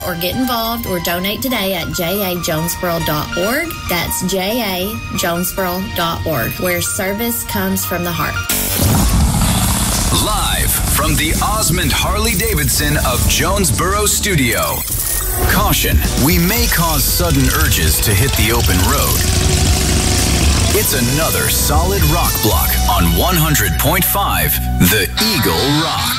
or get involved or donate today at jajonesboro.org. That's jajonesboro.org, where service comes from the heart. Live from the Osmond Harley-Davidson of Jonesboro studio. Caution, we may cause sudden urges to hit the open road. It's another solid rock block on 100.5 The Eagle Rock.